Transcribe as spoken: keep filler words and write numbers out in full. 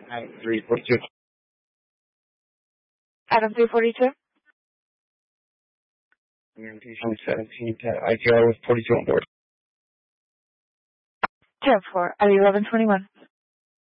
Adam three forty-two. Adam three forty-two. Orientation seventeen to I T R with forty-two on board. ten four at eleven twenty-one.